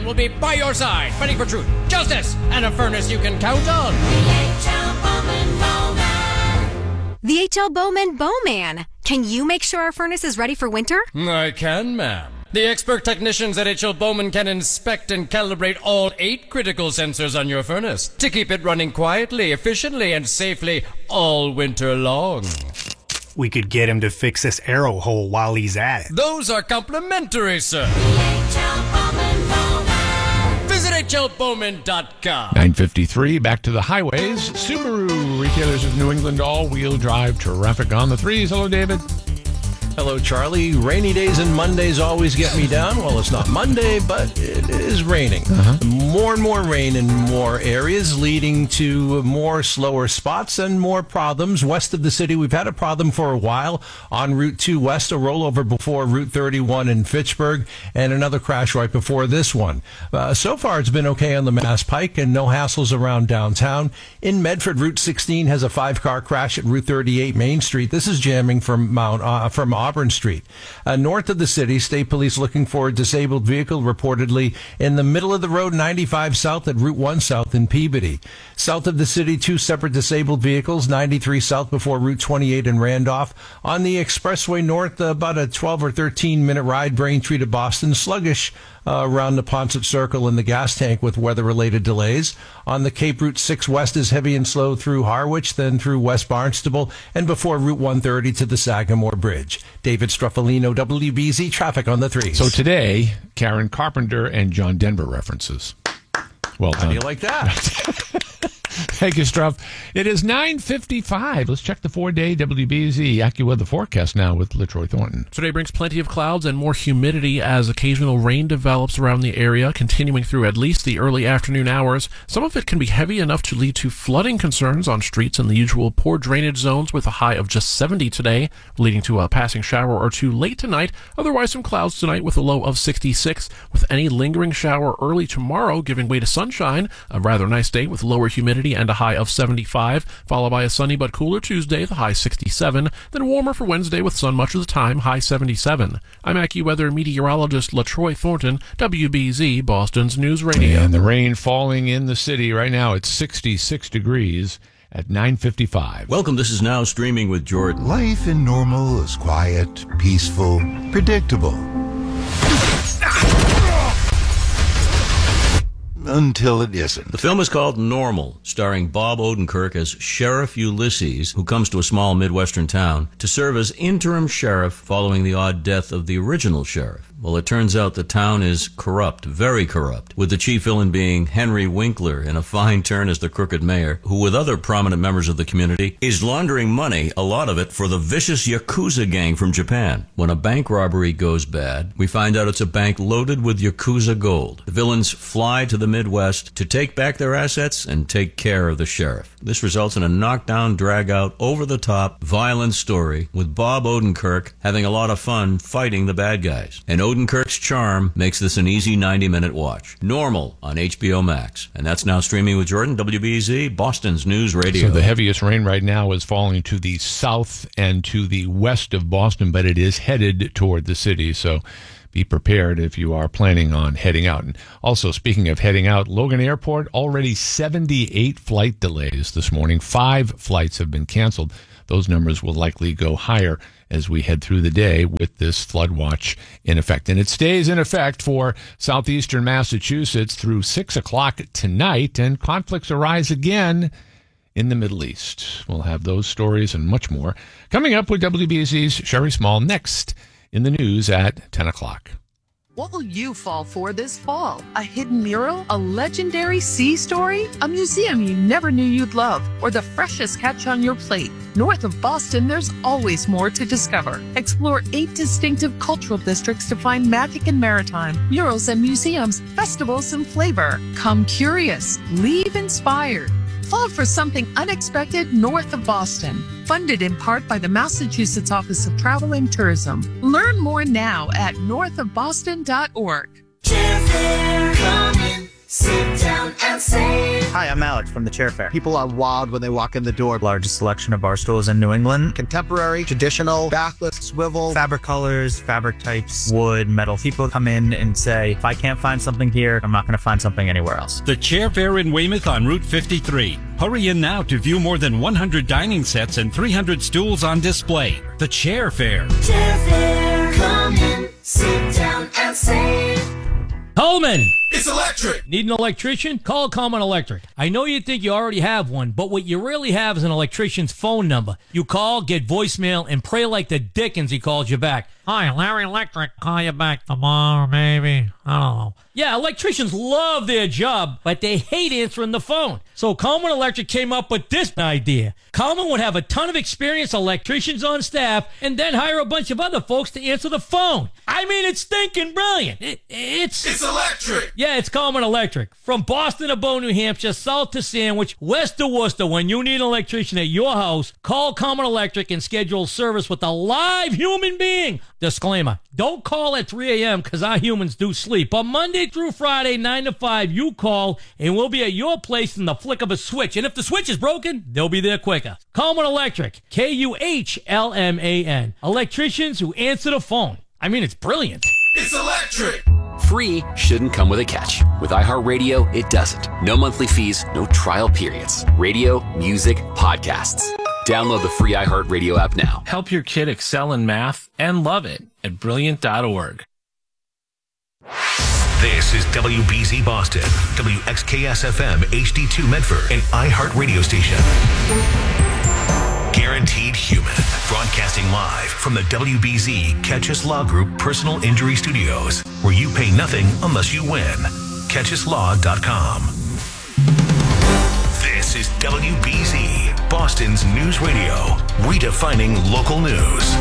Bowman will be by your side, fighting for truth, justice, and a furnace you can count on. The H.L. Bowman Bowman. Can you make sure our furnace is ready for winter? I can, ma'am. The expert technicians at H.L. Bowman can inspect and calibrate all 8 critical sensors on your furnace to keep it running quietly, efficiently, and safely all winter long. We could get him to fix this arrow hole while he's at it. Those are complimentary, sir. Visit hlbowman.com. 9:53, back to the highways. Subaru, retailers of New England, all-wheel drive traffic on the 3s. Hello, David. Hello, Charlie. Rainy days and Mondays always get me down. Well, it's not Monday, but it is raining. More and more rain in more areas, leading to more slower spots and more problems. West of the city, we've had a problem for a while on Route 2 West, a rollover before Route 31 in Fitchburg, and another crash right before this one. So far, it's been okay on the Mass Pike and no hassles around downtown. In Medford, Route 16 has a 5-car crash at Route 38 Main Street. This is jamming from Auburn Street. North of the city, state police looking for a disabled vehicle reportedly in the middle of the road 95 south at Route 1 South in Peabody. South of the city, 2 separate disabled vehicles, 93 south before Route 28 in Randolph. On the expressway north, about a 12 or 13 minute ride, Braintree to Boston, sluggish around the Ponset Circle in the gas tank with weather-related delays. On the Cape, Route 6 West is heavy and slow through Harwich, then through West Barnstable, and before Route 130 to the Sagamore Bridge. David Struffolino, WBZ Traffic on the 3s. So today, Karen Carpenter and John Denver references. Well done. How do you like that? Thank you, Struff. It is 9:55. Let's check the 4-day WBZ AccuWeather forecast now with LaTroy Thornton. Today brings plenty of clouds and more humidity as occasional rain develops around the area, continuing through at least the early afternoon hours. Some of it can be heavy enough to lead to flooding concerns on streets in the usual poor drainage zones, with a high of just 70 today, leading to a passing shower or two late tonight. Otherwise, some clouds tonight with a low of 66, with any lingering shower early tomorrow giving way to sunshine. A rather nice day with lower humidity and a high of 75, followed by a sunny but cooler Tuesday, the high 67, then warmer for Wednesday with sun much of the time, high 77. I'm AccuWeather meteorologist LaTroy Thornton, WBZ, Boston's News Radio. And the rain falling in the city right now. It's 66 degrees at 9:55. Welcome. This is Now Streaming with Jordan. Life in Normal is quiet, peaceful, predictable. Until it isn't. The film is called Normal, starring Bob Odenkirk as Sheriff Ulysses, who comes to a small Midwestern town to serve as interim sheriff following the odd death of the original sheriff. Well, it turns out the town is corrupt, very corrupt, with the chief villain being Henry Winkler in a fine turn as the crooked mayor, who with other prominent members of the community is laundering money, a lot of it, for the vicious Yakuza gang from Japan. When a bank robbery goes bad, we find out it's a bank loaded with Yakuza gold. The villains fly to the Midwest to take back their assets and take care of the sheriff. This results in a knockdown, drag-out, over-the-top, violent story with Bob Odenkirk having a lot of fun fighting the bad guys. And Odenkirk's charm makes this an easy 90-minute watch. Normal on HBO Max. And that's Now Streaming with Jordan, WBZ, Boston's News Radio. So the heaviest rain right now is falling to the south and to the west of Boston, but it is headed toward the city. So be prepared if you are planning on heading out. And also, speaking of heading out, Logan Airport, already 78 flight delays this morning. 5 flights have been canceled. Those numbers will likely go higher as we head through the day with this flood watch in effect. And it stays in effect for southeastern Massachusetts through 6 o'clock tonight, and conflicts arise again in the Middle East. We'll have those stories and much more coming up with WBZ's Sherry Small next in the news at 10 o'clock. What will you fall for this fall? A hidden mural? A legendary sea story? A museum you never knew you'd love? Or the freshest catch on your plate? North of Boston, there's always more to discover. Explore 8 distinctive cultural districts to find magic and maritime, murals and museums, festivals and flavor. Come curious. Leave inspired. Fall for something unexpected north of Boston. Funded in part by the Massachusetts Office of Travel and Tourism. Learn more now at northofboston.org. Come in, sit down and save. Hi, I'm Alex from the Chair Fair. People are wild when they walk in the door. Largest selection of bar stools in New England. Contemporary, traditional, backless, swivel. Fabric colors, fabric types, wood, metal. People come in and say, if I can't find something here, I'm not going to find something anywhere else. The Chair Fair in Weymouth on Route 53. Hurry in now to view more than 100 dining sets and 300 stools on display. The Chair Fair. Chair Fair. Come in, sit down and save. Coleman! It's electric! Need an electrician? Call Coleman Electric. I know you think you already have one, but what you really have is an electrician's phone number. You call, get voicemail, and pray like the dickens he calls you back. Hi, Larry Electric. Call you back tomorrow, maybe. I don't know. Yeah, electricians love their job, but they hate answering the phone. So Coleman Electric came up with this idea. Coleman would have a ton of experienced electricians on staff and then hire a bunch of other folks to answer the phone. I mean, it's stinking brilliant. It's electric. Yeah, it's Coleman Electric. From Boston to Bow, New Hampshire, south to Sandwich, west to Worcester, when you need an electrician at your house, call Coleman Electric and schedule service with a live human being. Disclaimer, don't call at 3 a.m. because our humans do sleep. But Monday through Friday, 9 to 5, you call and we'll be at your place in the flick of a switch. And if the switch is broken, they'll be there quicker. Coleman Electric, Kuhlman. Electricians who answer the phone. I mean, it's brilliant. It's electric. Free shouldn't come with a catch. With iHeartRadio, it doesn't. No monthly fees, no trial periods. Radio, music, podcasts. Download the free iHeartRadio app now. Help your kid excel in math and love it at Brilliant.org. This is WBZ Boston, WXKS-FM HD2 Medford, an iHeartRadio station. Guaranteed Human, broadcasting live from the WBZ Catchus Law Group Personal Injury Studios, where you pay nothing unless you win. CatchusLaw.com. This is WBZ, Boston's news radio, redefining local news.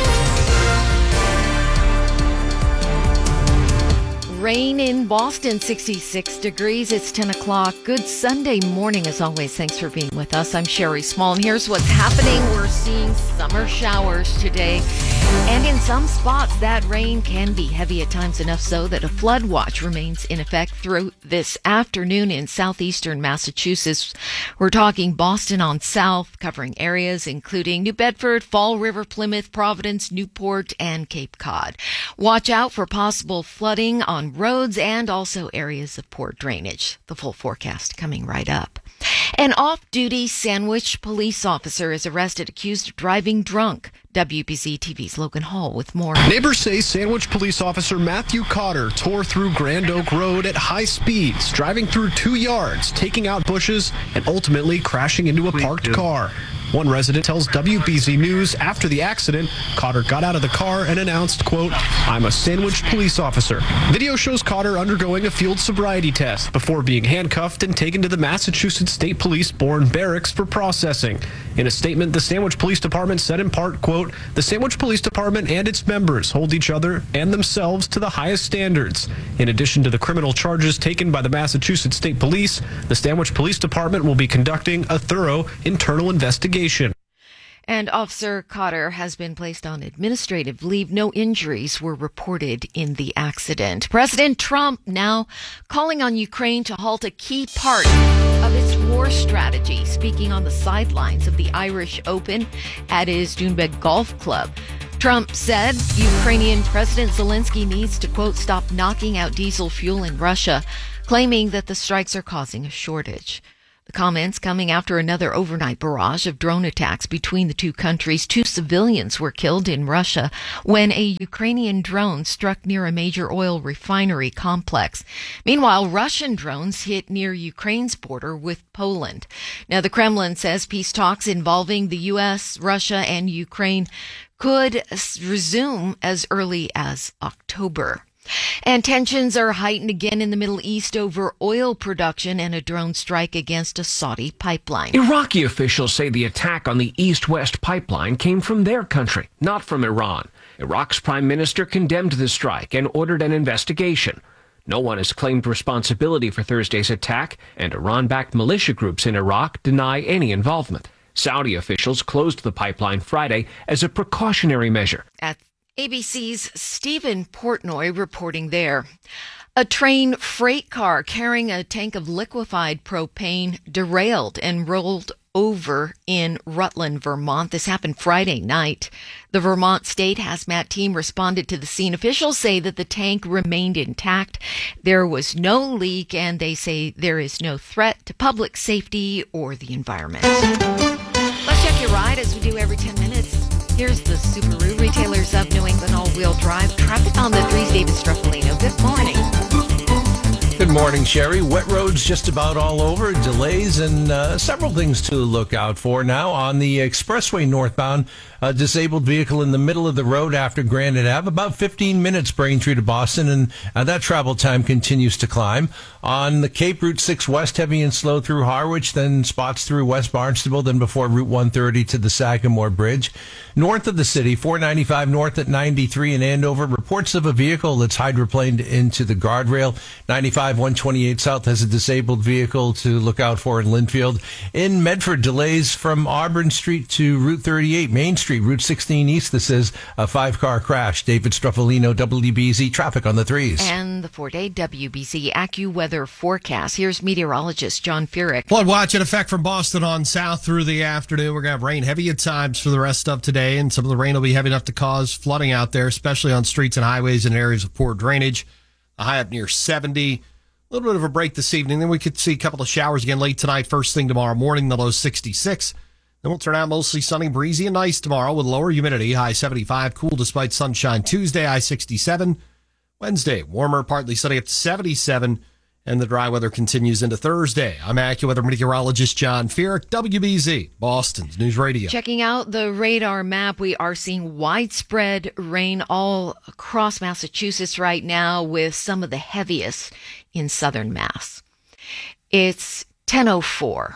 Rain in Boston, 66 degrees. It's 10 o'clock. Good Sunday morning, as always. Thanks for being with us. I'm Sherry Small, and here's what's happening. We're seeing summer showers today, and in some spots, that rain can be heavy at times, enough so that a flood watch remains in effect through this afternoon in southeastern Massachusetts. We're talking Boston on south, covering areas including New Bedford, Fall River, Plymouth, Providence, Newport, and Cape Cod. Watch out for possible flooding on roads and also areas of poor drainage. The full forecast coming right up. An off-duty Sandwich police officer is arrested accused of driving drunk. WBZ TV's Logan Hall with more. Neighbors say Sandwich police officer Matthew Cotter tore through Grand Oak Road at high speeds, driving through 2 yards, taking out bushes, and ultimately crashing into a parked car. One resident tells WBZ News after the accident, Cotter got out of the car and announced, quote, "I'm a Sandwich police officer." Video shows Cotter undergoing a field sobriety test before being handcuffed and taken to the Massachusetts State Police Bourne Barracks for processing. In a statement, the Sandwich Police Department said in part, quote, "The Sandwich Police Department and its members hold each other and themselves to the highest standards. In addition to the criminal charges taken by the Massachusetts State Police, the Sandwich Police Department will be conducting a thorough internal investigation." And Officer Cotter has been placed on administrative leave. No injuries were reported in the accident. President Trump now calling on Ukraine to halt a key part of its war strategy, speaking on the sidelines of the Irish Open at his Doonbeg Golf Club. Trump said Ukrainian President Zelensky needs to, quote, "stop knocking out diesel fuel in Russia," claiming that the strikes are causing a shortage. The comments coming after another overnight barrage of drone attacks between the two countries. 2 civilians were killed in Russia when a Ukrainian drone struck near a major oil refinery complex. Meanwhile, Russian drones hit near Ukraine's border with Poland. Now, the Kremlin says peace talks involving the U.S., Russia, and Ukraine could resume as early as October. And tensions are heightened again in the Middle East over oil production and a drone strike against a Saudi pipeline. Iraqi officials say the attack on the East-West pipeline came from their country, not from Iran. Iraq's prime minister condemned the strike and ordered an investigation. No one has claimed responsibility for Thursday's attack, and Iran-backed militia groups in Iraq deny any involvement. Saudi officials closed the pipeline Friday as a precautionary measure. At ABC's Stephen Portnoy reporting there. A train freight car carrying a tank of liquefied propane derailed and rolled over in Rutland, Vermont. This happened Friday night. The Vermont State Hazmat team responded to the scene. Officials say that the tank remained intact. There was no leak, and they say there is no threat to public safety or the environment. Let's check your ride as we do every 10 minutes. Here's the Subaru Retailers of New England all-wheel drive traffic on the 3's David Struffolino. Good morning. Good morning, Sherry. Wet roads just about all over. Delays and several things to look out for now. On the expressway northbound, a disabled vehicle in the middle of the road after Granite Ave. About 15 minutes Braintree to Boston, and that travel time continues to climb. On the Cape, Route 6 West, heavy and slow through Harwich, then spots through West Barnstable, then before Route 130 to the Sagamore Bridge. North of the city, 495 north at 93 in Andover. Reports of a vehicle that's hydroplaned into the guardrail. 95 128 south has a disabled vehicle to look out for in Linfield. In Medford, delays from Auburn Street to Route 38, Main Street, Route 16 east. This is a 5-car crash. David Struffolino, WBZ traffic on the 3's. And the 4-day WBZ AccuWeather forecast. Here's meteorologist John Furyk. Flood watch in effect from Boston on south through the afternoon. We're going to have rain heavy at times for the rest of today, and some of the rain will be heavy enough to cause flooding out there, especially on streets and highways in areas of poor drainage. A high up near 70. A little bit of a break this evening. Then we could see a couple of showers again late tonight, first thing tomorrow morning, the low 66. Then we'll turn out mostly sunny, breezy, and nice tomorrow with lower humidity, high 75, cool despite sunshine. Tuesday, high 67. Wednesday, warmer, partly sunny up to 77. And the dry weather continues into Thursday. I'm AccuWeather meteorologist John Furyk, WBZ, Boston's News Radio. Checking out the radar map, we are seeing widespread rain all across Massachusetts right now, with some of the heaviest in southern Mass. It's 10:04.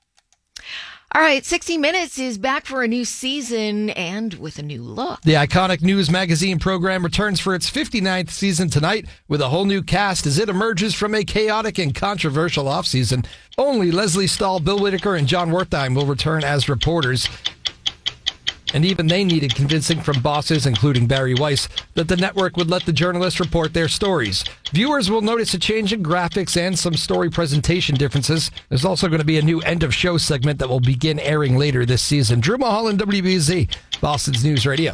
All right, 60 Minutes is back for a new season and with a new look. The iconic news magazine program returns for its 59th season tonight with a whole new cast as it emerges from a chaotic and controversial offseason. Only Leslie Stahl, Bill Whitaker, and John Wertheim will return as reporters. And even they needed convincing from bosses, including Barry Weiss, that the network would let the journalists report their stories. Viewers will notice a change in graphics and some story presentation differences. There's also going to be a new end-of-show segment that will begin airing later this season. Drew Mulholland, WBZ, Boston's News Radio.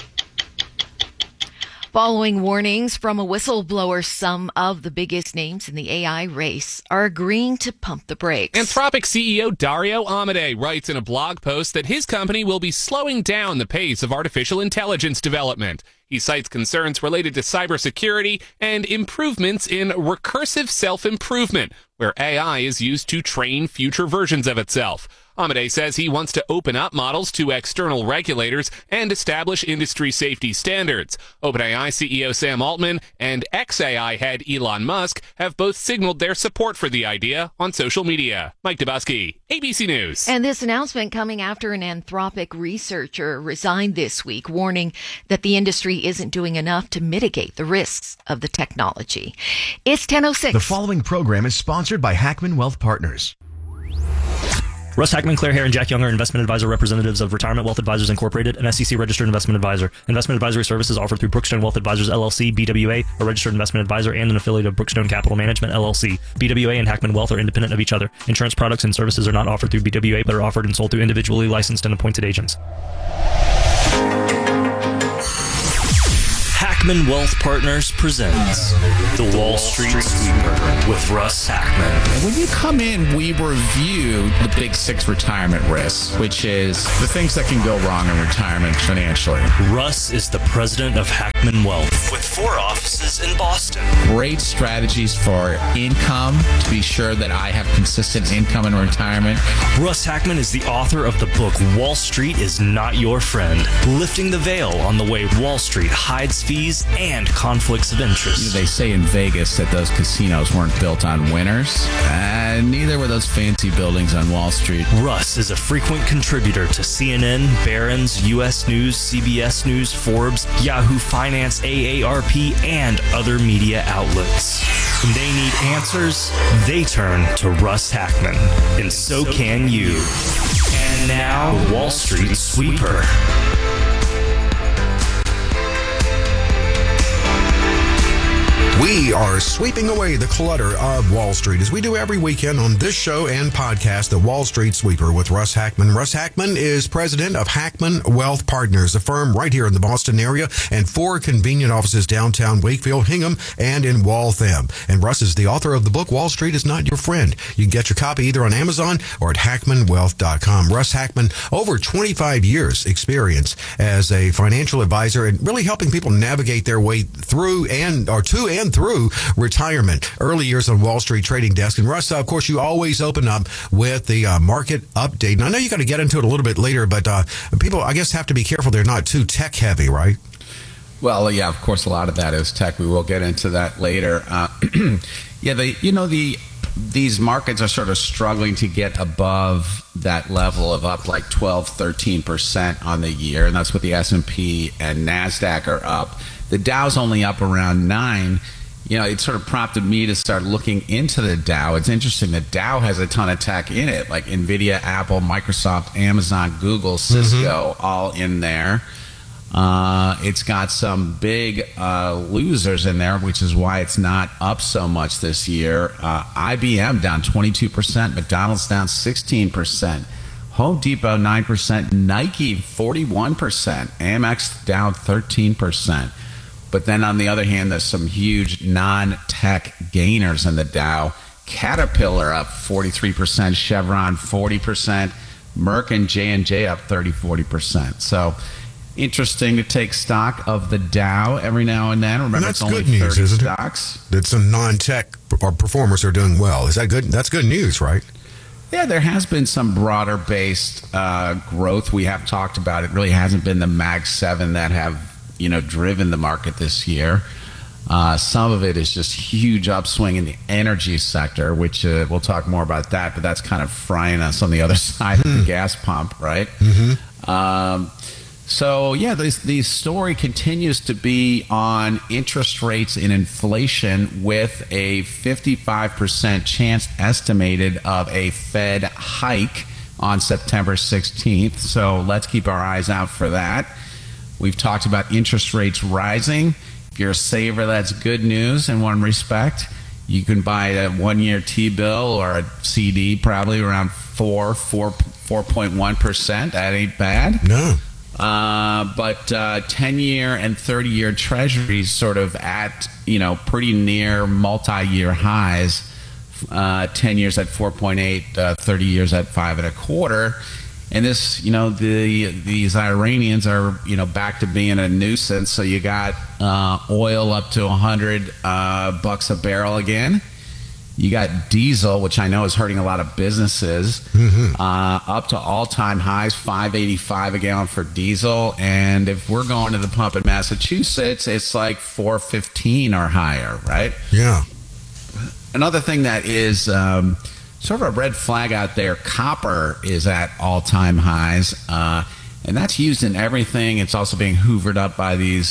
Following warnings from a whistleblower, some of the biggest names in the AI race are agreeing to pump the brakes. Anthropic CEO Dario Amodei writes in a blog post that his company will be slowing down the pace of artificial intelligence development. He cites concerns related to cybersecurity and improvements in recursive self-improvement, where AI is used to train future versions of itself. Amodei says he wants to open up models to external regulators and establish industry safety standards. OpenAI CEO Sam Altman and xAI head Elon Musk have both signaled their support for the idea on social media. Mike Dubusky, ABC News. And this announcement coming after an Anthropic researcher resigned this week, warning that the industry isn't doing enough to mitigate the risks of the technology. It's 10:06. The following program is sponsored by Hackman Wealth Partners. Russ Hackman, Claire Hare, and Jack Young are investment advisor representatives of Retirement Wealth Advisors Incorporated, an SEC-registered investment advisor. Investment advisory services offered through Brookstone Wealth Advisors, LLC, BWA, a registered investment advisor and an affiliate of Brookstone Capital Management, LLC. BWA and Hackman Wealth are independent of each other. Insurance products and services are not offered through BWA, but are offered and sold through individually licensed and appointed agents. Hackman Wealth Partners presents The Wall Street Sweeper with Russ Hackman. When you come in, we review the big 6 retirement risks, which is the things that can go wrong in retirement financially. Russ is the president of Hackman Wealth with 4 offices in Boston. Great strategies for income to be sure that I have consistent income in retirement. Russ Hackman is the author of the book Wall Street is Not Your Friend, lifting the veil on the way Wall Street hides fees and conflicts of interest. They say in Vegas that those casinos weren't built on winners, and neither were those fancy buildings on Wall Street. Russ is a frequent contributor to CNN, Barron's, U.S. News, CBS News, Forbes, Yahoo Finance, AARP, and other media outlets. When they need answers, they turn to Russ Hackman, and so can you. And now, Wall Street Sweeper. We are sweeping away the clutter of Wall Street as we do every weekend on this show and podcast, The Wall Street Sweeper with Russ Hackman. Russ Hackman is president of Hackman Wealth Partners, a firm right here in the Boston area and 4 convenient offices downtown Wakefield, Hingham, and in Waltham. And Russ is the author of the book, Wall Street is Not Your Friend. You can get your copy either on Amazon or at hackmanwealth.com. Russ Hackman, over 25 years experience as a financial advisor and really helping people navigate their way through to and through retirement. Early years on Wall Street trading desk. And Russ, of course, you always open up with the market update. And I know you got to get into it a little bit later, but people, I guess, have to be careful they're not too tech heavy, right? Well, yeah, of course, a lot of that is tech. We will get into that later. These markets are sort of struggling to get above that level of up like 12, 13% on the year, and that's what the S&P and NASDAQ are up. The Dow's only up around 9%. It sort of prompted me to start looking into the Dow. It's interesting. The Dow has a ton of tech in it, like NVIDIA, Apple, Microsoft, Amazon, Google, Cisco, all in there. It's got some big losers in there, which is why it's not up so much this year. IBM down 22%, McDonald's down 16%, Home Depot 9%, Nike 41%, Amex down 13%. But then on the other hand, there's some huge non-tech gainers in the Dow. Caterpillar up 43%, Chevron 40%, Merck and J&J up 40%. So interesting to take stock of the Dow every now and then. Remember, it's only 30 stocks. That some non-tech or performers are doing well. Is that good? That's good news, right? Yeah, there has been some broader-based growth. We have talked about it. Really hasn't been the Mag 7 that have driven the market this year. Some of it is just huge upswing in the energy sector, which we'll talk more about that, but that's kind of frying us on the other side of the gas pump, right? So, yeah, the story continues to be on interest rates and inflation with a 55% chance estimated of a Fed hike on September 16th. So let's keep our eyes out for that. We've talked about interest rates rising. If you're a saver, that's good news in one respect. You can buy a 1-year T-bill or a CD probably around 4.1%. That ain't bad. No. But 10-year and 30-year treasuries sort of at, pretty near multi-year highs. 10 years at 4.8, 30 years at 5.25. And this, these Iranians are, back to being a nuisance. So you got oil up to $100 a barrel again. You got diesel, which I know is hurting a lot of businesses, up to all-time highs, $5.85 a gallon for diesel. And if we're going to the pump in Massachusetts, it's like $4.15 or higher, right? Yeah. Another thing that is sort of a red flag out there, copper is at all-time highs, and that's used in everything. It's also being hoovered up by these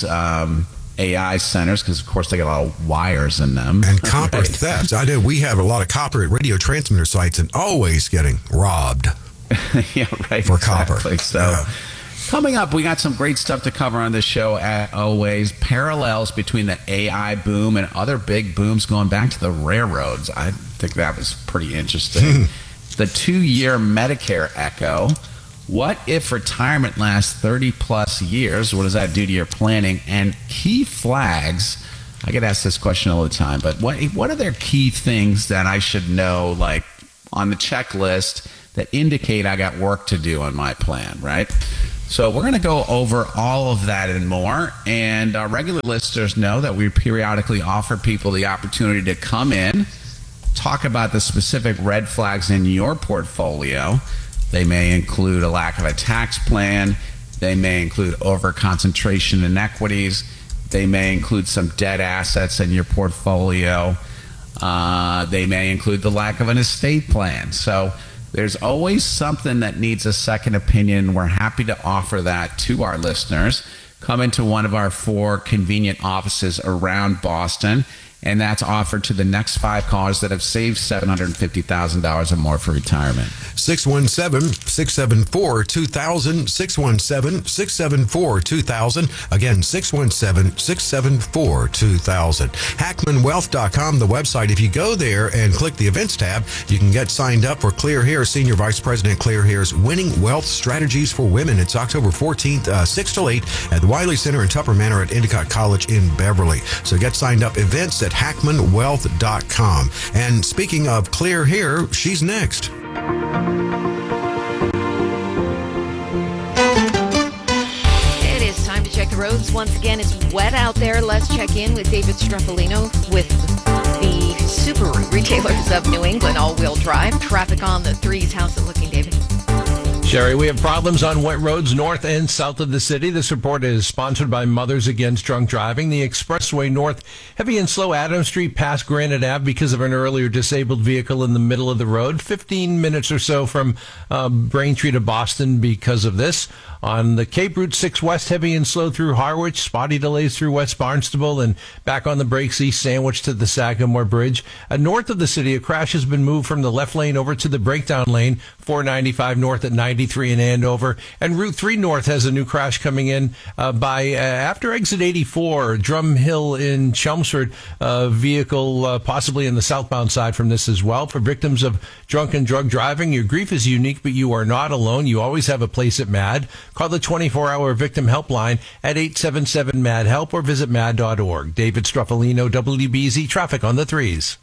AI centers because, of course, they got a lot of wires in them. And copper theft. I know we have a lot of copper at radio transmitter sites and always getting robbed. Yeah, right. For exactly. copper. So coming up, we got some great stuff to cover on this show, as always. Parallels between the AI boom and other big booms going back to the railroads. I think that was pretty interesting. The 2-year Medicare echo. What if retirement lasts 30 plus years? What does that do to your planning? And key flags. I get asked this question all the time, but what are their key things that I should know, like on the checklist, that indicate I got work to do on my plan, right? So we're going to go over all of that and more. And our regular listeners know that we periodically offer people the opportunity to come in, talk about the specific red flags in your portfolio. They may include a lack of a tax plan. They may include over-concentration in equities. They may include some dead assets in your portfolio. They may include the lack of an estate plan. So there's always something that needs a second opinion. We're happy to offer that to our listeners. Come into one of our 4 convenient offices around Boston and that's offered to the next 5 callers that have saved $750,000 or more for retirement. 617-674-2000, 617-674-2000. Again, 617-674-2000. HackmanWealth.com, the website. If you go there and click the events tab, you can get signed up for Claire Hare, Senior Vice President Claire Hare's Winning Wealth Strategies for Women. It's October 14th, 6 till 8 at the Wiley Center in Tupper Manor at Endicott College in Beverly. So get signed up. Events at HackmanWealth.com. And speaking of Claire Hare, she's next. It is time to check the roads. Once again, it's wet out there. Let's check in with David Straffolino with the Subaru Retailers of New England all-wheel drive. Traffic on the 3s. How's it looking, David? Sherry, we have problems on wet roads north and south of the city. This report is sponsored by Mothers Against Drunk Driving. The expressway north, heavy and slow Adams Street past Granite Ave because of an earlier disabled vehicle in the middle of the road. 15 minutes or so from Braintree to Boston because of this. On the Cape Route 6 West, heavy and slow through Harwich, spotty delays through West Barnstable, and back on the brakes east Sandwich to the Sagamore Bridge. North of the city, a crash has been moved from the left lane over to the breakdown lane, 495 north at 93 in Andover. And Route 3 north has a new crash coming in after exit 84, Drum Hill in Chelmsford, vehicle possibly in the southbound side from this as well. For victims of drunk and drug driving, your grief is unique, but you are not alone. You always have a place at MAD. Call the 24-hour victim helpline at 877-MAD-HELP or visit mad.org. David Straffolino, WBZ Traffic on the 3s.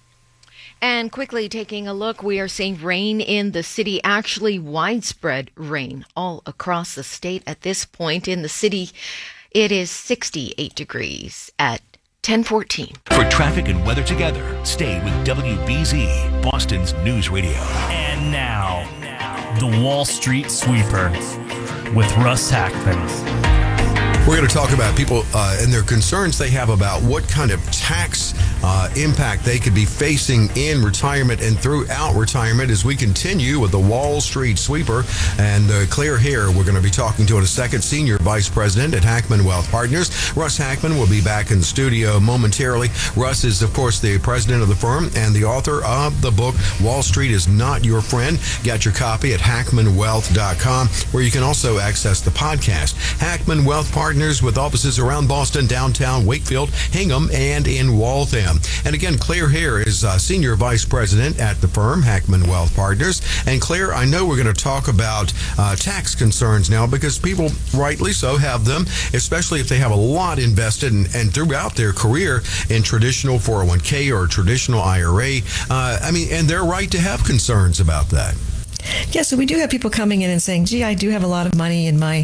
And quickly taking a look, we are seeing rain in the city, actually widespread rain all across the state at this point. In the city, it is 68 degrees at 10:14. For traffic and weather together, stay with WBZ, Boston's news radio. And now, the Wall Street Sweeper with Russ Hackman. We're going to talk about people and their concerns they have about what kind of tax impact they could be facing in retirement and throughout retirement as we continue with the Wall Street Sweeper. And Claire Hare, we're going to be talking to in a second, Senior Vice President at Hackman Wealth Partners. Russ Hackman will be back in the studio momentarily. Russ is, of course, the president of the firm and the author of the book, Wall Street is Not Your Friend. Get your copy at hackmanwealth.com, where you can also access the podcast. Hackman Wealth Partners, with offices around Boston, downtown Wakefield, Hingham, and in Waltham. And again, Claire Hare is Senior Vice President at the firm, Hackman Wealth Partners. And Claire, I know we're going to talk about tax concerns now because people, rightly so, have them, especially if they have a lot invested and throughout their career in traditional 401k or traditional IRA. And they're right to have concerns about that. Yeah, so we do have people coming in and saying, gee, I do have a lot of money in my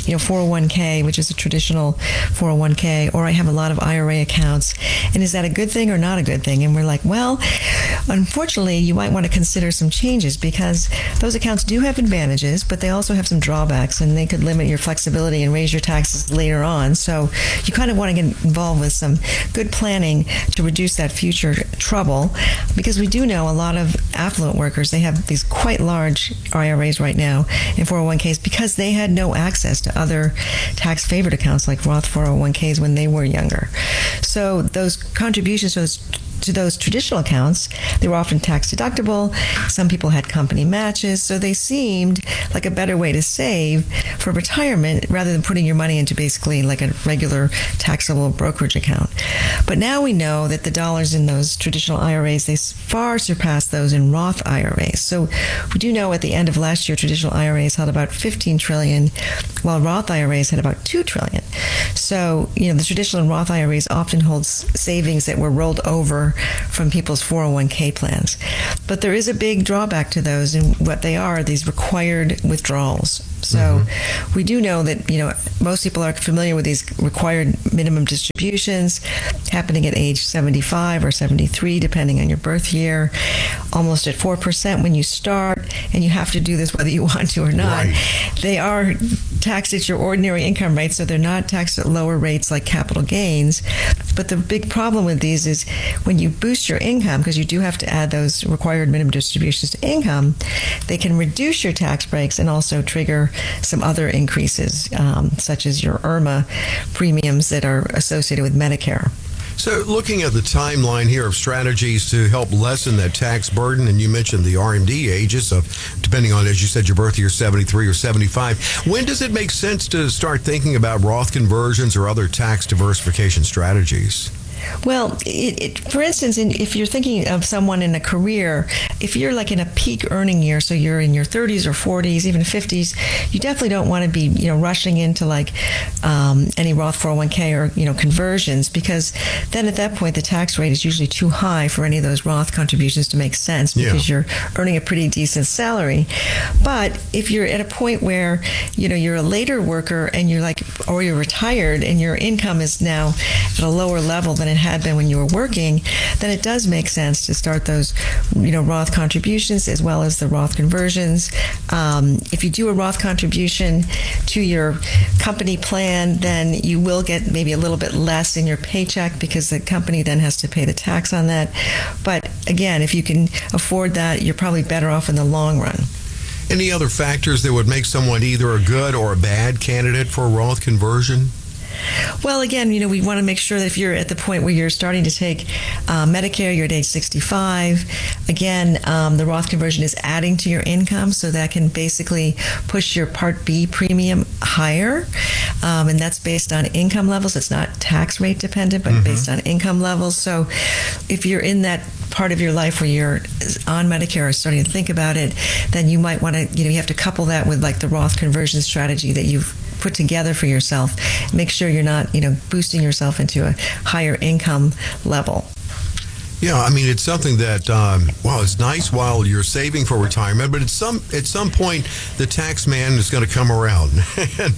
401k, which is a traditional 401k, or I have a lot of IRA accounts. And is that a good thing or not a good thing? And we're like, well, unfortunately, you might want to consider some changes because those accounts do have advantages, but they also have some drawbacks, and they could limit your flexibility and raise your taxes later on. So you kind of want to get involved with some good planning to reduce that future trouble, because we do know a lot of affluent workers, they have these quite large IRAs right now in 401ks because they had no access to other tax favored accounts like Roth 401ks when they were younger. So those contributions to those traditional accounts, they were often tax deductible. Some people had company matches, so they seemed like a better way to save for retirement rather than putting your money into basically like a regular taxable brokerage account. But now we know that the dollars in those traditional IRAs, they far surpass those in Roth IRAs. So we do know at the end of last year, traditional IRAs held about $15 trillion, while Roth IRAs had about $2 trillion. So, the traditional and Roth IRAs often hold savings that were rolled over from people's 401k plans. But there is a big drawback to those, and what they are these required withdrawals. So we do know that, most people are familiar with these required minimum distributions happening at age 75 or 73, depending on your birth year, almost at 4% when you start, and you have to do this whether you want to or not. Right. They are taxed at your ordinary income rate, so they're not taxed at lower rates like capital gains. But the big problem with these is when you boost your income, because you do have to add those required minimum distributions to income, they can reduce your tax breaks and also trigger some other increases, such as your IRMA premiums that are associated with Medicare. So looking at the timeline here of strategies to help lessen that tax burden, and you mentioned the RMD ages of, depending on, as you said, your birth year, 73 or 75. When does it make sense to start thinking about Roth conversions or other tax diversification strategies? Well, for instance, if you're thinking of someone in a career, if you're like in a peak earning year, so you're in your 30s or 40s, even 50s, you definitely don't want to be, rushing into like any Roth 401k or, conversions, because then at that point the tax rate is usually too high for any of those Roth contributions to make sense, because you're earning a pretty decent salary. But if you're at a point where, you're a later worker and you're or you're retired and your income is now at a lower level than it had been when you were working, then it does make sense to start those, Roth contributions as well as the Roth conversions. If you do a Roth contribution to your company plan, then you will get maybe a little bit less in your paycheck because the company then has to pay the tax on that. But again, if you can afford that, you're probably better off in the long run. Any other factors that would make someone either a good or a bad candidate for a Roth conversion? Well, again, we want to make sure that if you're at the point where you're starting to take Medicare, you're at age 65, again, the Roth conversion is adding to your income, so that can basically push your Part B premium higher, and that's based on income levels. It's not tax rate dependent, but based on income levels. So if you're in that part of your life where you're on Medicare or starting to think about it, then you might want to, you have to couple that with like the Roth conversion strategy that you've put together for yourself. Make sure you're not, boosting yourself into a higher income level. Yeah, I mean, it's something that, it's nice while you're saving for retirement, but at some point, the tax man is going to come around. and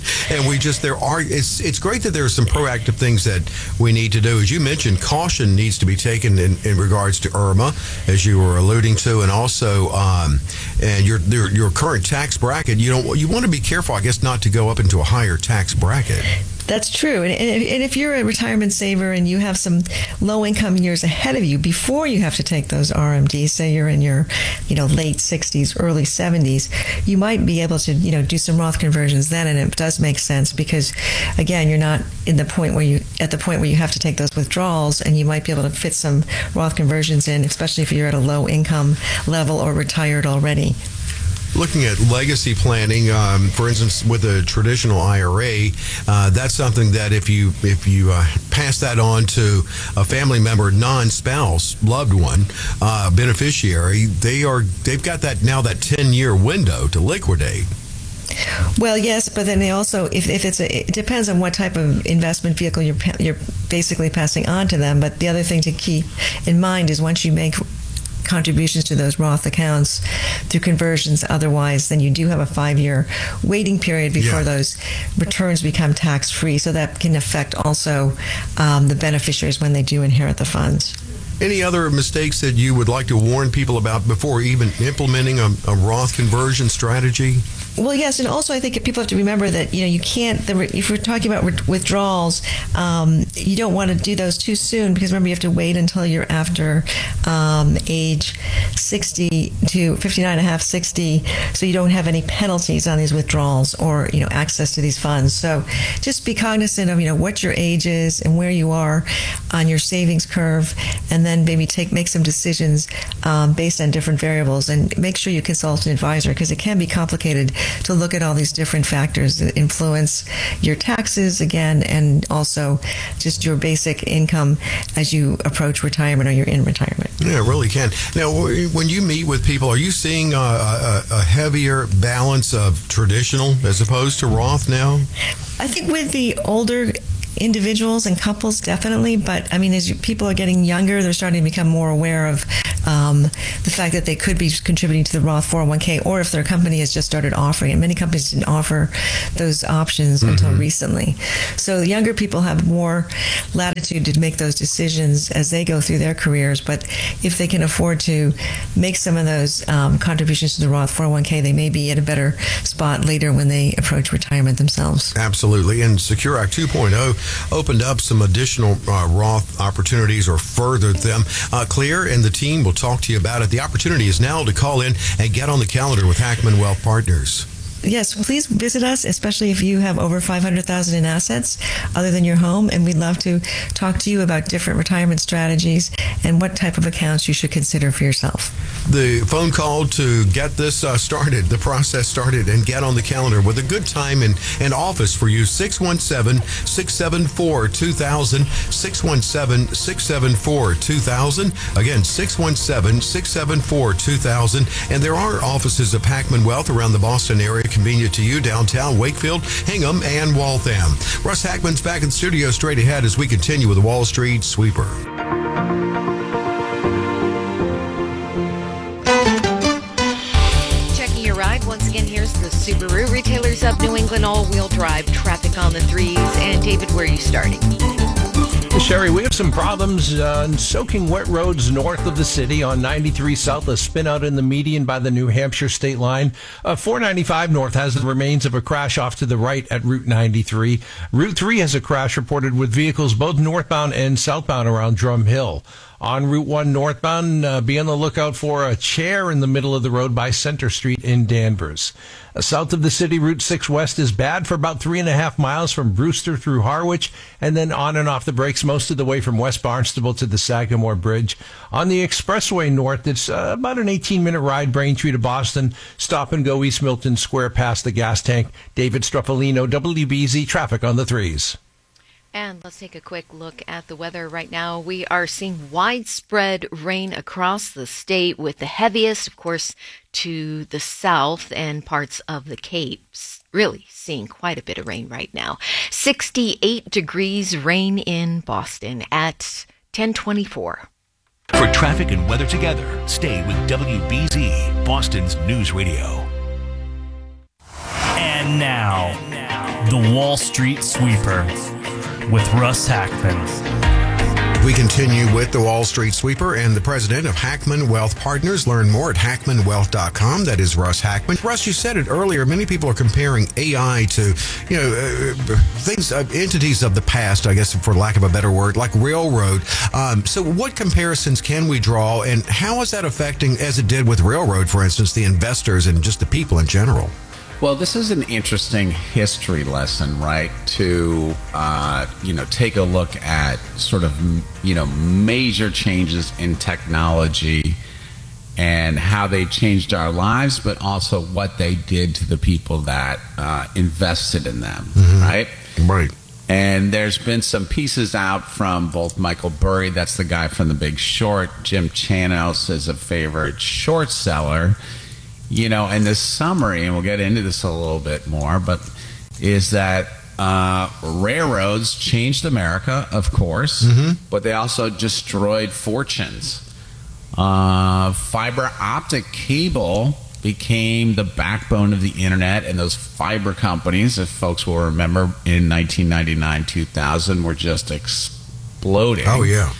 it's great that there are some proactive things that we need to do. As you mentioned, caution needs to be taken in regards to IRMA, as you were alluding to, and also, and your current tax bracket, you want to be careful, I guess, not to go up into a higher tax bracket. That's true. And if you're a retirement saver and you have some low-income years ahead of you before you have to take those RMDs, say you're in your, late 60s, early 70s, you might be able to, do some Roth conversions then, and it does make sense because, again, you're not at the point where you have to take those withdrawals, and you might be able to fit some Roth conversions in, especially if you're at a low-income level or retired already. Looking at legacy planning, for instance, with a traditional IRA, that's something that if you pass that on to a family member, non-spouse, loved one, beneficiary, they've got that 10-year window to liquidate. Well, yes, but then they also, if it depends on what type of investment vehicle you're basically passing on to them. But the other thing to keep in mind is once you make contributions to those Roth accounts through conversions, otherwise, then you do have a 5-year waiting period before those returns become tax-free. So that can affect also the beneficiaries when they do inherit the funds. Any other mistakes that you would like to warn people about before even implementing a Roth conversion strategy? Well, yes, and also I think people have to remember that you can't. If we're talking about withdrawals, you don't want to do those too soon because remember you have to wait until you're after age 60 to 59 and a half, 60, so you don't have any penalties on these withdrawals or access to these funds. So just be cognizant of what your age is and where you are on your savings curve, and then maybe make some decisions based on different variables, and make sure you consult an advisor because it can be complicated to look at all these different factors that influence your taxes again, and also just your basic income as you approach retirement or you're in retirement. Yeah, it really can. Now, when you meet with people, are you seeing a heavier balance of traditional as opposed to Roth now? I think with the older individuals and couples, definitely. But I mean, as people are getting younger, they're starting to become more aware of the fact that they could be contributing to the Roth 401k, or if their company has just started offering it. Many companies didn't offer those options until recently. So the younger people have more latitude to make those decisions as they go through their careers. But if they can afford to make some of those contributions to the Roth 401k, they may be at a better spot later when they approach retirement themselves. Absolutely. And Secure Act 2.0 opened up some additional Roth opportunities or furthered them. Clear and the team will talk to you about it. The opportunity is now to call in and get on the calendar with Hackman Wealth Partners. yes, please visit us, especially if you have over $500,000 in assets other than your home, and we'd love to talk to you about different retirement strategies and what type of accounts you should consider for yourself. The phone call to get this started, the process started, and get on the calendar with a good time and office for you, 617-674-2000, 617-674-2000. Again, 617-674-2000. And there are offices of Hackman Wealth around the Boston area, convenient to you, downtown, Wakefield, Hingham, and Waltham. Russ Hackman's back in the studio straight ahead as we continue with the Wall Street Sweeper. Checking your ride. Once again, here's the Subaru Retailers of New England all-wheel drive traffic on the 3s. And David, where are you starting? Sherry, we have some problems on soaking wet roads north of the city on 93 south, a spin out in the median by the New Hampshire state line. 495 north has the remains of a crash off to the right at Route 93. Route 3 has a crash reported with vehicles both northbound and southbound around Drum Hill. On Route 1 northbound, be on the lookout for a chair in the middle of the road by Center Street in Danvers. South of the city, Route 6 west is bad for about 3.5 miles from Brewster through Harwich, and then on and off the brakes most of the way from West Barnstable to the Sagamore Bridge. On the expressway north, it's about an 18-minute ride, Braintree to Boston. Stop and go East Milton Square past the gas tank. David Struffolino, WBZ Traffic on the 3s. And let's take a quick look at the weather right now. We are seeing widespread rain across the state, with the heaviest, of course, to the south and parts of the Capes. Really seeing quite a bit of rain right now. 68 degrees, rain in Boston at 10:24. For traffic and weather together, stay with WBZ, Boston's News Radio. And now, the Wall Street Sweeper with Russ Hackman. We continue with the Wall Street Sweeper and the president of Hackman Wealth Partners. Learn more at hackmanwealth.com. That is Russ Hackman. Russ, you said it earlier. Many people are comparing AI to, things, entities of the past, I guess, for lack of a better word, like railroad. So what comparisons can we draw, and how is that affecting, as it did with railroad, for instance, the investors and just the people in general? Well, this is an interesting history lesson, right? To, take a look at sort of, major changes in technology and how they changed our lives, but also what they did to the people that invested in them, right? Right. And there's been some pieces out from both Michael Burry, that's the guy from The Big Short, Jim Chanos is a favorite short seller. And the summary, and we'll get into this a little bit more, but is that railroads changed America, of course, but they also destroyed fortunes. Fiber optic cable became the backbone of the internet, and those fiber companies, if folks will remember, in 1999, 2000, were just exploding. Oh, yeah.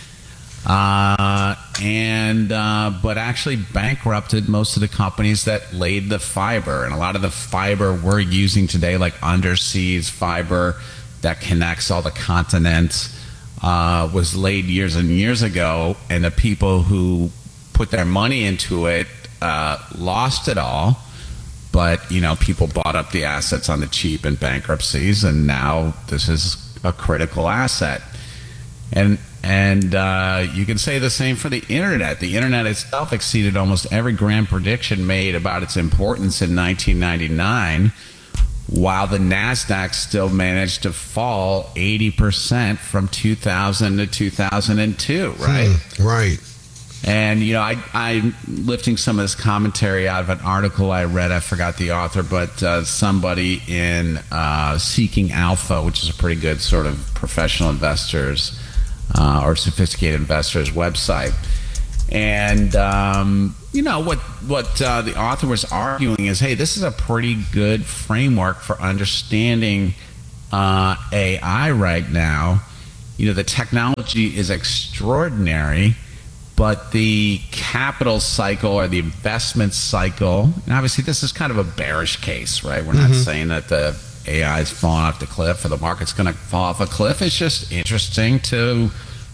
But actually bankrupted most of the companies that laid the fiber. And a lot of the fiber we're using today, like underseas fiber that connects all the continents, was laid years and years ago. And the people who put their money into it lost it all. But, people bought up the assets on the cheap in bankruptcies, and now this is a critical asset. And you can say the same for the internet. The internet itself exceeded almost every grand prediction made about its importance in 1999, while the NASDAQ still managed to fall 80% from 2000 to 2002, right? Right. And, I'm lifting some of this commentary out of an article I read. I forgot the author, but somebody in Seeking Alpha, which is a pretty good sort of professional investors or sophisticated investors website. And, what the author was arguing is, hey, this is a pretty good framework for understanding AI right now. The technology is extraordinary, but the capital cycle or the investment cycle, and obviously this is kind of a bearish case, right? We're not saying that the AI is falling off the cliff or the market's going to fall off a cliff. It's just interesting to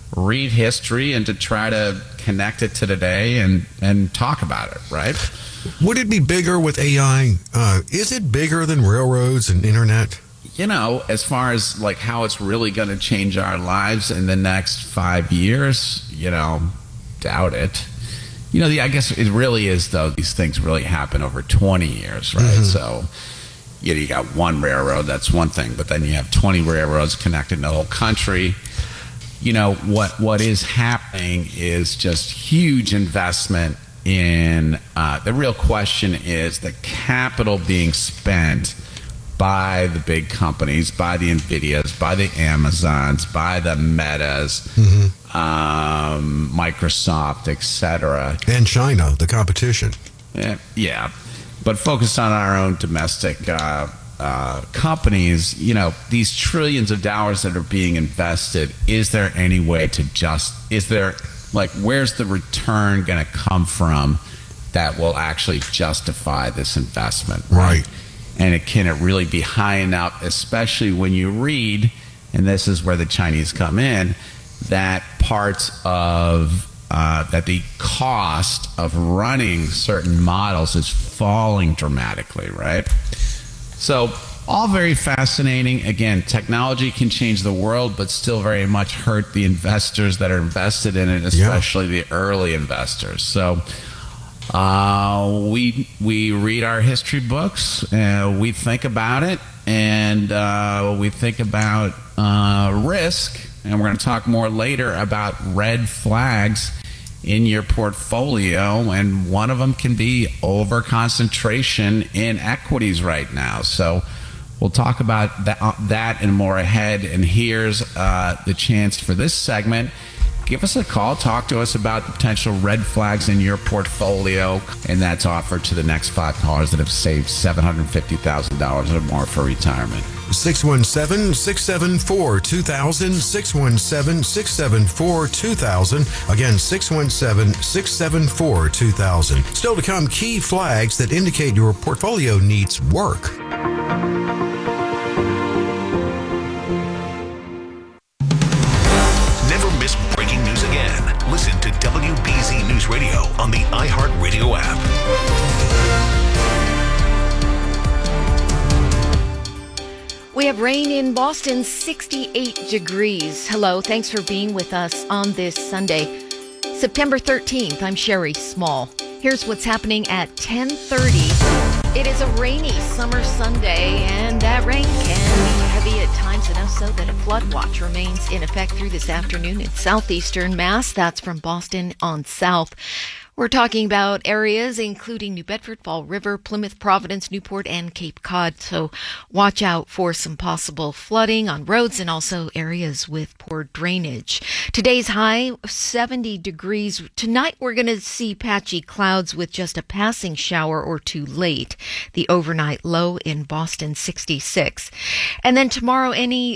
read history and to try to connect it to today and talk about it, right? Would it be bigger with AI? Is it bigger than railroads and internet? You know, as far as like how it's really going to change our lives in the next 5 years, you know, doubt it. You know, I guess it really is, though. These things really happen over 20 years, right? Mm-hmm. So, you got one railroad, that's one thing, but then you have 20 railroads connecting the whole country. You know, what is happening is just huge investment in, the real question is the capital being spent by the big companies, by the NVIDIAs, by the Amazons, by the Metas, Microsoft, etc. And China, the competition. Yeah. But focused on our own domestic companies, you know, these trillions of dollars that are being invested, is there any way to where's the return going to come from that will actually justify this investment? Right. And can it really be high enough, especially when you read, and this is where the Chinese come in, that parts of that the cost of running certain models is falling dramatically, right? So all very fascinating. Again, technology can change the world, but still very much hurt the investors that are invested in it, especially the early investors. So we read our history books, we think about it, and we think about risk, and we're going to talk more later about red flags in your portfolio, and one of them can be over concentration in equities right now. So we'll talk about that and more ahead, and here's the chance for this segment. Give us a call. Talk to us about the potential red flags in your portfolio. And that's offered to the next 5 callers that have saved $750,000 or more for retirement. 617-674-2000, 617-674-2000. Again, 617-674-2000. Still to come, key flags that indicate your portfolio needs work. Listen to WBZ News Radio on the iHeartRadio app. We have rain in Boston, 68 degrees. Hello, thanks for being with us on this Sunday, September 13th. I'm Sherry Small. Here's what's happening at 10:30. It is a rainy summer Sunday, and that rain can be heavy at times, enough so that a flood watch remains in effect through this afternoon in southeastern Mass. That's from Boston on south. We're talking about areas including New Bedford, Fall River, Plymouth, Providence, Newport, and Cape Cod. So watch out for some possible flooding on roads and also areas with poor drainage. Today's high, 70 degrees. Tonight we're going to see patchy clouds with just a passing shower or two late. The overnight low in Boston, 66. And then tomorrow,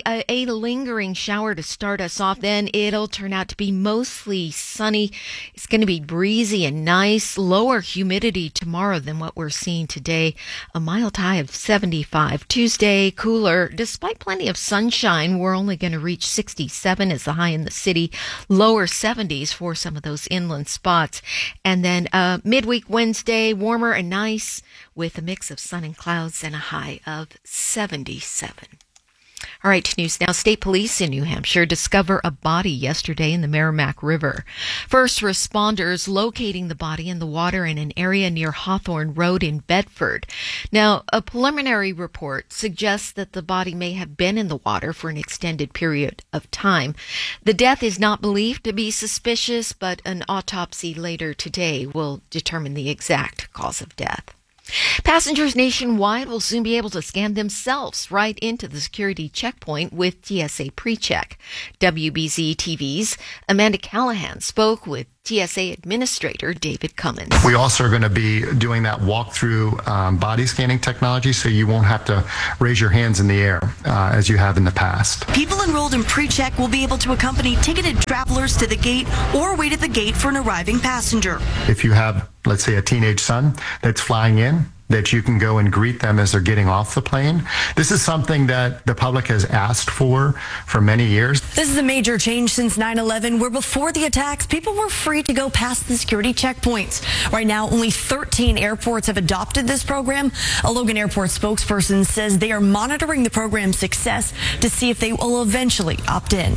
a lingering shower to start us off. Then it'll turn out to be mostly sunny. It's going to be breezy and nice, lower humidity tomorrow than what we're seeing today. A mild high of 75. Tuesday, cooler. Despite plenty of sunshine, we're only going to reach 67 as the high in the city. Lower 70s for some of those inland spots. And then midweek Wednesday, warmer and nice with a mix of sun and clouds and a high of 77. All right, news now. State police in New Hampshire discover a body yesterday in the Merrimack River. First responders locating the body in the water in an area near Hawthorne Road in Bedford. Now, a preliminary report suggests that the body may have been in the water for an extended period of time. The death is not believed to be suspicious, but an autopsy later today will determine the exact cause of death. Passengers nationwide will soon be able to scan themselves right into the security checkpoint with TSA PreCheck. WBZ TV's Amanda Callahan spoke with TSA Administrator David Cummins. We also are going to be doing that walk-through body scanning technology, so you won't have to raise your hands in the air as you have in the past. People enrolled in PreCheck will be able to accompany ticketed travelers to the gate or wait at the gate for an arriving passenger. If you have, let's say, a teenage son that's flying in, that you can go and greet them as they're getting off the plane. This is something that the public has asked for many years. This is a major change since 9/11, where before the attacks, people were free to go past the security checkpoints. Right now, only 13 airports have adopted this program. A Logan Airport spokesperson says they are monitoring the program's success to see if they will eventually opt in.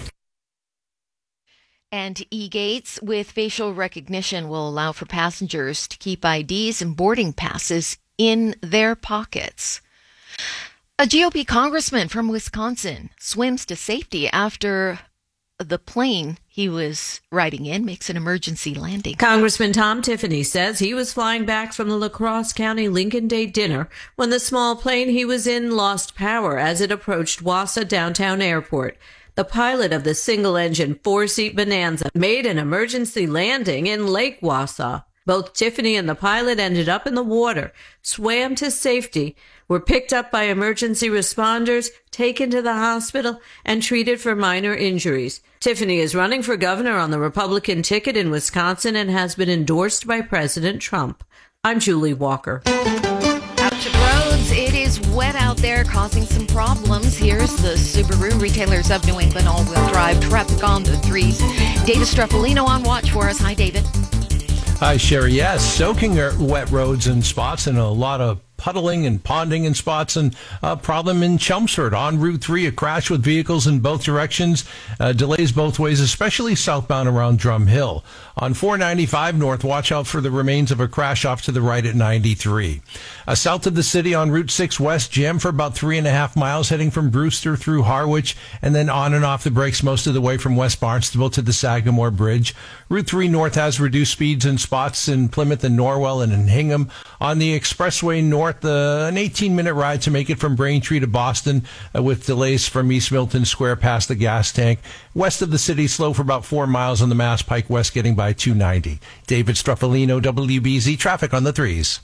And e-gates with facial recognition will allow for passengers to keep IDs and boarding passes in their pockets. A GOP congressman from Wisconsin swims to safety after the plane he was riding in makes an emergency landing. Congressman Tom Tiffany says he was flying back from the La Crosse County Lincoln Day dinner when the small plane he was in lost power as it approached Wausau Downtown Airport. The pilot of the single-engine four-seat Bonanza made an emergency landing in Lake Wausau. Both Tiffany and the pilot ended up in the water, swam to safety, were picked up by emergency responders, taken to the hospital, and treated for minor injuries. Tiffany is running for governor on the Republican ticket in Wisconsin and has been endorsed by President Trump. I'm Julie Walker. Out to the roads. It is wet out there, causing some problems. Here's the Subaru Retailers of New England all-wheel drive traffic on the 3s. David Streffolino on watch for us. Hi, David. Hi, Sherry. Yes, soaking wet roads in spots and a lot of puddling and ponding in spots, and a problem in Chelmsford on Route 3, a crash with vehicles in both directions, delays both ways, especially southbound around Drum Hill. On 495 north, watch out for the remains of a crash off to the right at 93. South of the city on Route 6 west, jam for about 3.5 miles heading from Brewster through Harwich, and then on and off the brakes most of the way from West Barnstable to the Sagamore Bridge. Route 3 north has reduced speeds in spots in Plymouth and Norwell and in Hingham. On the expressway north, an 18-minute ride to make it from Braintree to Boston with delays from East Milton Square past the gas tank. West of the city, slow for about 4 miles on the Mass Pike West, getting by 290. David Streffolino, WBZ Traffic on the 3s.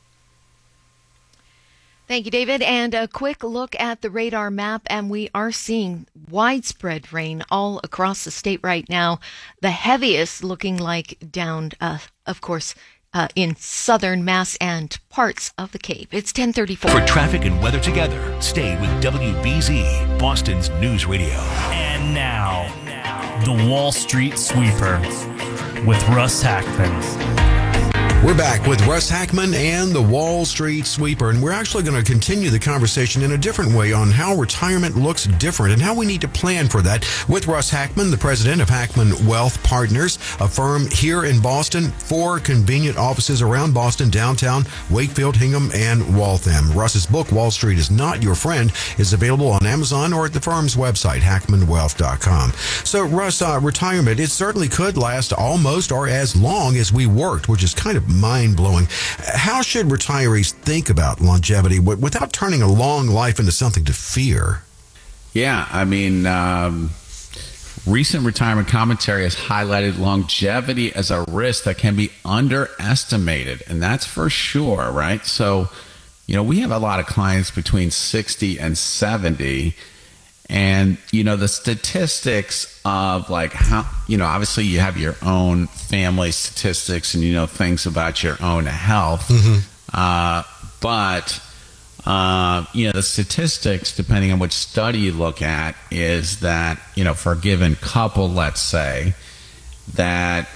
Thank you, David. And a quick look at the radar map, and we are seeing widespread rain all across the state right now. The heaviest looking like down, of course, in southern Mass and parts of the Cape. It's 10:34. For traffic and weather together, stay with WBZ, Boston's news radio. And now, the Wall Street Sweeper with Russ Hackman. We're back with Russ Hackman and the Wall Street Sweeper, and we're actually going to continue the conversation in a different way on how retirement looks different and how we need to plan for that with Russ Hackman, the president of Hackman Wealth Partners, a firm here in Boston, 4 convenient offices around Boston, downtown, Wakefield, Hingham, and Waltham. Russ's book, Wall Street is Not Your Friend, is available on Amazon or at the firm's website, hackmanwealth.com. So, Russ, retirement, it certainly could last almost or as long as we worked, which is kind of mind-blowing. How should retirees think about longevity without turning a long life into something to fear? Yeah, I mean, recent retirement commentary has highlighted longevity as a risk that can be underestimated, and that's for sure, right? So, we have a lot of clients between 60 and 70, and, the statistics of like how, obviously you have your own family statistics and, things about your own health. But the statistics, depending on which study you look at, is that, for a given couple, let's say, that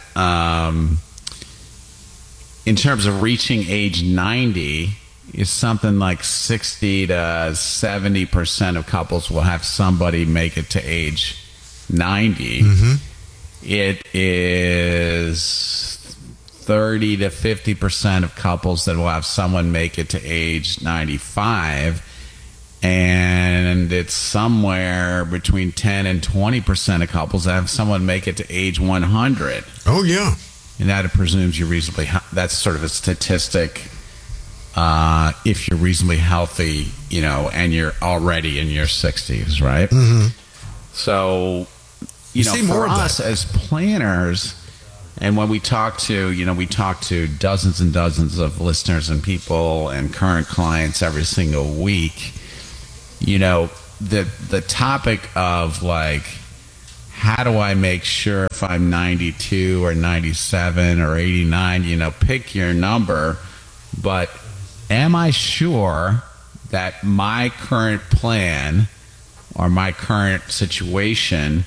in terms of reaching age 90, is something like 60 to 70% of couples will have somebody make it to age 90. It is 30 to 50% of couples that will have someone make it to age 95. And it's somewhere between 10 and 20% of couples that have someone make it to age 100. Oh, yeah. And that presumes you're reasonably, that's sort of a statistic. If you're reasonably healthy, and you're already in your 60s, right? So, for us as planners, and when we talk to dozens and dozens of listeners and people and current clients every single week, the topic of like, how do I make sure if I'm 92 or 97 or 89, pick your number, but am I sure that my current plan or my current situation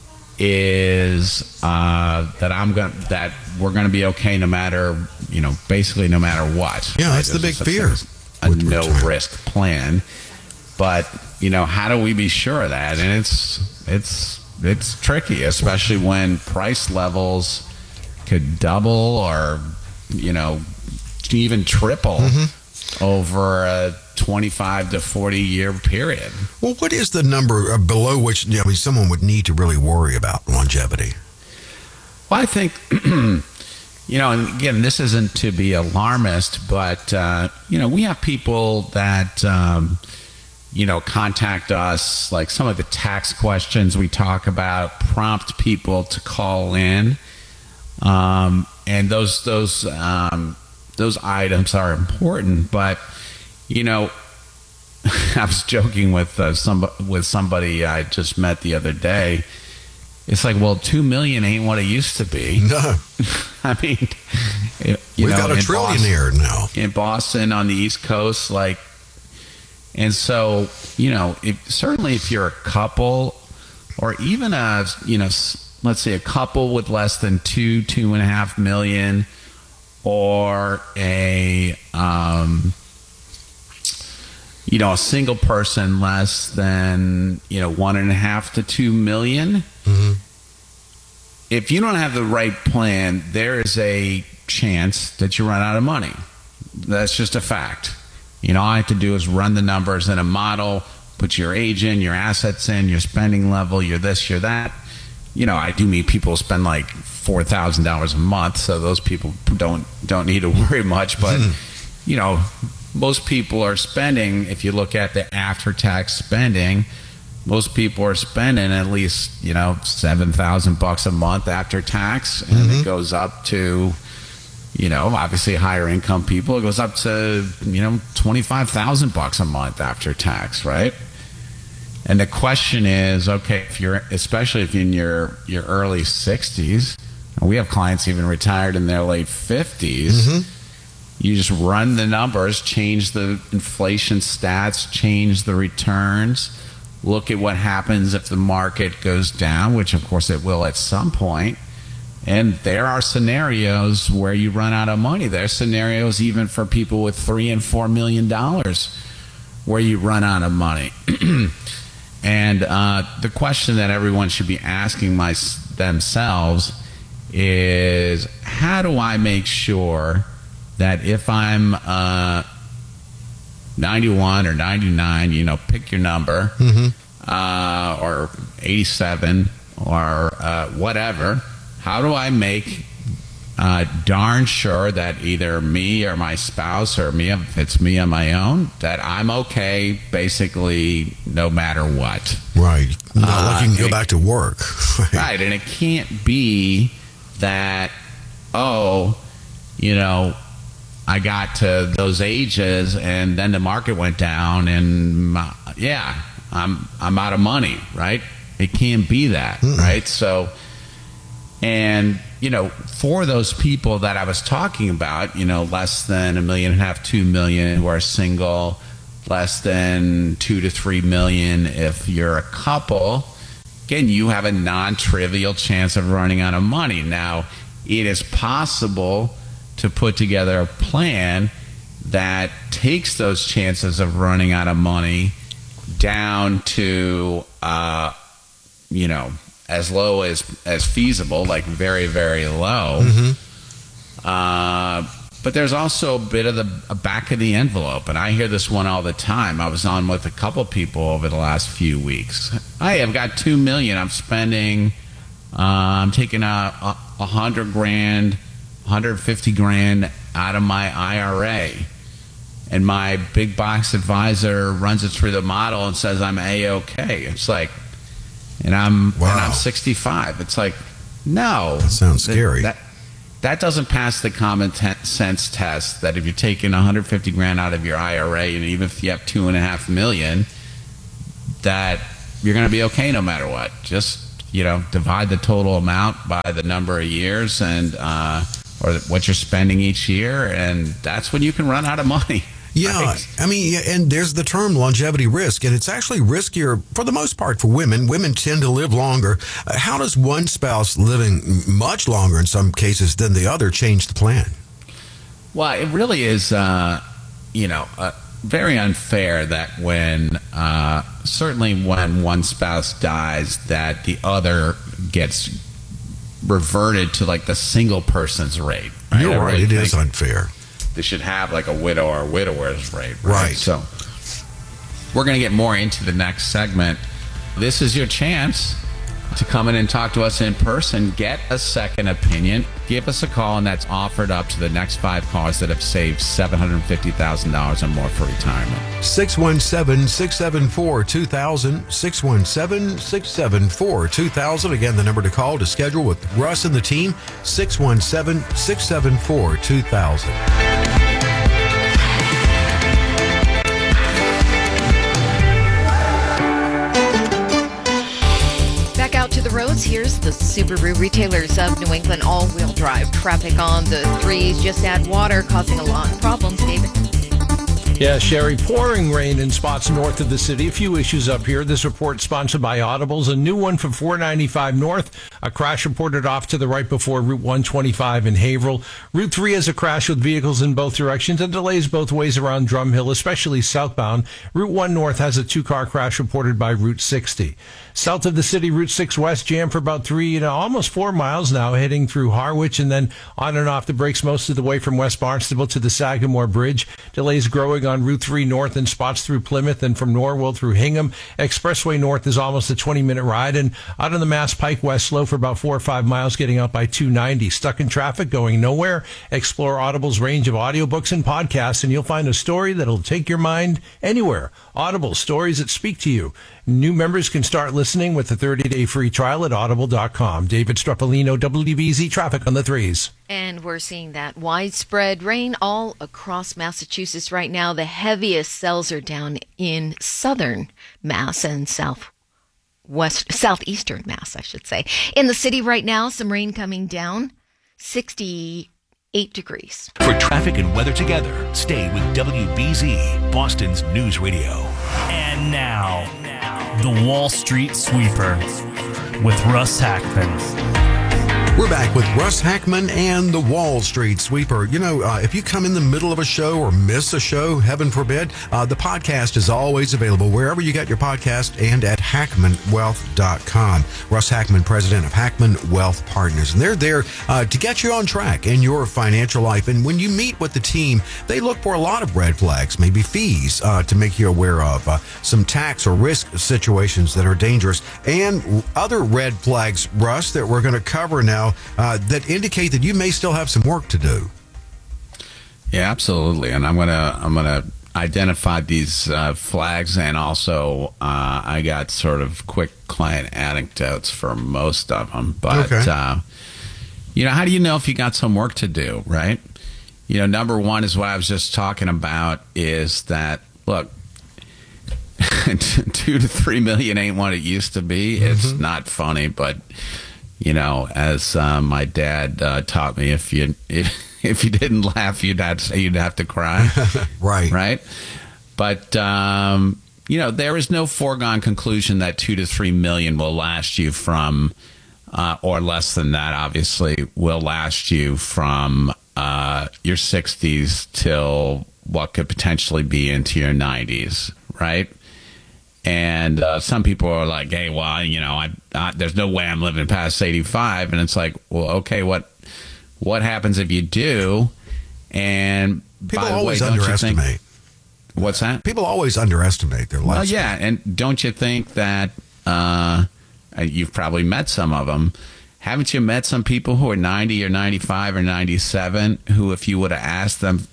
is that we're going to be okay no matter, basically no matter what. Yeah, that's the big fear. A no risk plan. But, how do we be sure of that? And it's tricky, especially when price levels could double or, even triple over a 25 to 40 year period. Well, what is the number below which someone would need to really worry about longevity? Well, I think, and again, this isn't to be alarmist, but, we have people that, contact us, like some of the tax questions we talk about, prompt people to call in. And those items are important, but, I was joking with somebody I just met the other day. It's like, well, 2 million ain't what it used to be. No. I mean, we've got a trillionaire now in Boston on the East Coast, and so, if you're a couple, or even let's say a couple with less than 2.5 million, or a a single person less than 1.5 to 2 million. If you don't have the right plan, there is a chance that you run out of money. That's just a fact. All I have to do is run the numbers in a model, put your age in, your assets in, your spending level, your this, your that. I do meet people who spend like $4,000 a month, so those people don't need to worry much. But most people are spending. If you look at the after-tax spending, most people are spending at least $7,000 a month after tax, and it goes up to obviously higher income people. It goes up to $25,000 a month after tax, right? And the question is, okay, especially if you're in your early 60s, and we have clients even retired in their late 50s, you just run the numbers, change the inflation stats, change the returns, look at what happens if the market goes down, which of course it will at some point. And there are scenarios where you run out of money. There are scenarios even for people with $3 and $4 million where you run out of money. And the question that everyone should be asking themselves is, how do I make sure that if I'm 91 or 99, pick your number, or 87 or whatever, how do I make darn sure that either me or my spouse or me, if it's me on my own, that I'm okay basically no matter what? Right. Not like you can go back to work. Right. And it can't be that, I got to those ages and then the market went down and I'm out of money, right? It can't be that, right? So, and for those people that I was talking about, less than $1.5 million, 2 million who are single, less than 2 to 3 million if you're a couple, again, you have a non-trivial chance of running out of money. Now, it is possible to put together a plan that takes those chances of running out of money down to, as low as feasible, like very, very low. But there's also a bit of a back of the envelope, and I hear this one all the time. I was on with a couple people over the last few weeks. Hey, I've got $2 million. I'm spending. I'm taking $100,000, $150,000 out of my IRA, and my big box advisor runs it through the model and says I'm A-okay. It's like, and I'm 65. It's like, no, that sounds scary. That doesn't pass the common sense test. That if you're taking $150,000 out of your IRA, and even if you have $2.5 million, that you're going to be okay no matter what. Just divide the total amount by the number of years and or what you're spending each year, and that's when you can run out of money. Yeah, Right? I mean, and there's the term longevity risk, and it's actually riskier for the most part for women. Women tend to live longer. How does one spouse living much longer in some cases than the other change the plan? Well, it really is, very unfair that when, certainly when one spouse dies, that the other gets reverted to like the single person's rate. Right? You're right. It is unfair. They should have like a widow or widower's rate. Right. So we're going to get more into the next segment. This is your chance to come in and talk to us in person, get a second opinion, give us a call, and that's offered up to the next 5 callers that have saved $750,000 or more for retirement. 617-674-2000, 617-674-2000. Again, the number to call to schedule with Russ and the team, 617-674-2000. Out to the roads. Here's the Subaru retailers of New England all-wheel drive. Traffic on the 3s just add water, causing a lot of problems, David. Yeah, Sherry, pouring rain in spots north of the city. A few issues up here. This report sponsored by Audibles. A new one from 495 north. A crash reported off to the right before Route 125 in Haverhill. Route 3 has a crash with vehicles in both directions and delays both ways around Drum Hill, especially southbound. Route 1 north has a 2-car crash reported by Route 60. South of the city, Route 6 west jammed for about 3, almost 4 miles now, heading through Harwich and then on and off the brakes most of the way from West Barnstable to the Sagamore Bridge. Delays growing on Route 3 north in spots through Plymouth and from Norwell through Hingham. Expressway north is almost a 20-minute ride, and out on the Mass Pike west, slow for about 4 or 5 miles, getting out by 290. Stuck in traffic, going nowhere? Explore Audible's range of audiobooks and podcasts, and you'll find a story that'll take your mind anywhere. Audible, stories that speak to you. New members can start listening with a 30-day free trial at audible.com. David Strappolino, WBZ Traffic on the 3s. And we're seeing that widespread rain all across Massachusetts right now. The heaviest cells are down in southern Mass and southeastern Mass, I should say. In the city right now, some rain coming down, 68 degrees. For traffic and weather together, stay with WBZ, Boston's News Radio. And now, the Wall Street Sweeper with Russ Hackman. We're back with Russ Hackman and the Wall Street Sweeper. If you come in the middle of a show or miss a show, heaven forbid, the podcast is always available wherever you get your podcast and at HackmanWealth.com. Russ Hackman, president of Hackman Wealth Partners. And they're there to get you on track in your financial life. And when you meet with the team, they look for a lot of red flags, maybe fees to make you aware of, some tax or risk situations that are dangerous, and other red flags, Russ, that we're going to cover now that indicate that you may still have some work to do. Yeah, absolutely. And I'm gonna identify these flags, and also I got sort of quick client anecdotes for most of them. But okay. How do you know if you got some work to do, right? Number one is what I was just talking about, is that, look, 2 to 3 million ain't what it used to be. Mm-hmm. It's not funny, but as my dad taught me, if you didn't laugh, you'd have to cry. Right. But there is no foregone conclusion that 2 to 3 million will last you from, or less than that, obviously, will last you from your 60s till what could potentially be into your 90s, right? And some people are like, hey, well, there's no way I'm living past 85. And it's like, well, okay, what happens if you do? And people by the always way, don't underestimate. You think, what's that? People always underestimate their lifespan. Well, yeah, and don't you think that you've probably met some of them? Haven't you met some people who are 90 or 95 or 97 who, if you would have asked them,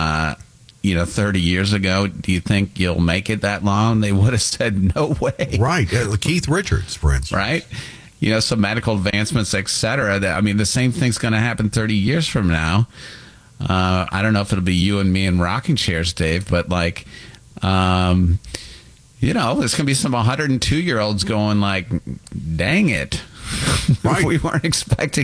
30 years ago, do you think you'll make it that long? They would have said, no way. Right. Keith Richards, for instance. Right. Some medical advancements, et cetera. The same thing's going to happen 30 years from now. I don't know if it'll be you and me in rocking chairs, Dave, but there's going to be some 102-year-olds going like, dang it. Right. We weren't expecting